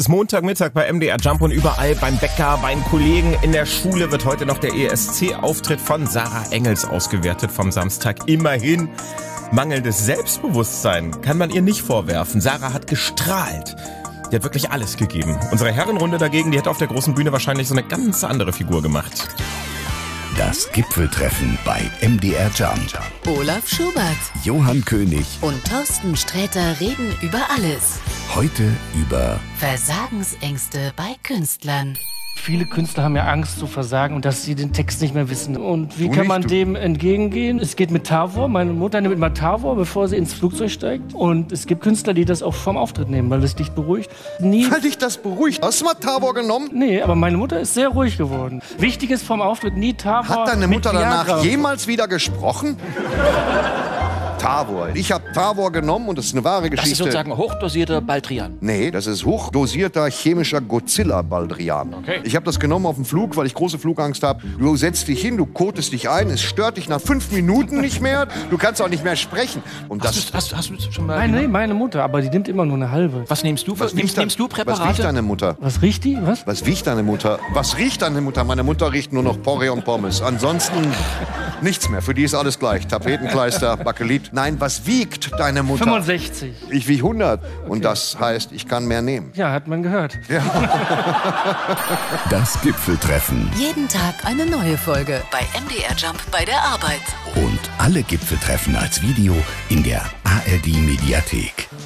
ist Montagmittag bei MDR Jump und überall beim Bäcker, beim Kollegen, in der Schule wird heute noch der ESC-Auftritt von Sarah Engels ausgewertet vom Samstag. Immerhin, mangelndes Selbstbewusstsein kann man ihr nicht vorwerfen. Sarah hat gestrahlt. Die hat wirklich alles gegeben. Unsere Herrenrunde dagegen, die hätte auf der großen Bühne wahrscheinlich so eine ganz andere Figur gemacht. Das Gipfeltreffen bei MDR Jump. Olaf Schubert, Johann König und Thorsten Sträter reden über alles. Heute über Versagensängste bei Künstlern. Viele Künstler haben ja Angst zu versagen und dass sie den Text nicht mehr wissen. Und wie kann man dem entgegengehen? Es geht mit Tavor. Meine Mutter nimmt immer Tavor, bevor sie ins Flugzeug steigt. Und es gibt Künstler, die das auch vom Auftritt nehmen, weil es dich beruhigt. Weil dich das beruhigt? Hast du mal Tavor genommen? Nee, aber meine Mutter ist sehr ruhig geworden. Wichtig ist vom Auftritt nie Tavor. Hat deine Mutter mit Viagra. danach jemals wieder gesprochen? Tavor. Ich habe Tavor genommen und das ist eine wahre Geschichte. Das ist sozusagen hochdosierter Baldrian. Nee, das ist hochdosierter chemischer Godzilla-Baldrian. Okay. Ich habe das genommen auf dem Flug, weil ich große Flugangst habe. Du setzt dich hin, du kotest dich ein, es stört dich nach 5 Minuten nicht mehr, du kannst auch nicht mehr sprechen. Und das, Hast du schon mal... Nein, nee, meine Mutter, aber die nimmt immer nur eine halbe. Was nimmst du? Nimmst du Präparate? Was riecht deine Mutter? Was riecht die? Was? Was riecht deine Mutter? Was riecht deine Mutter? Meine Mutter riecht nur noch Porree und Pommes. Ansonsten nichts mehr. Für die ist alles gleich. Tapetenkleister, Bakelit. Nein, was wiegt deine Mutter? 65. Ich wiege 100. Und das heißt, ich kann mehr nehmen. Ja, hat man gehört. das Gipfeltreffen. Jeden Tag eine neue Folge bei MDR Jump bei der Arbeit. Und alle Gipfeltreffen als Video in der ARD Mediathek.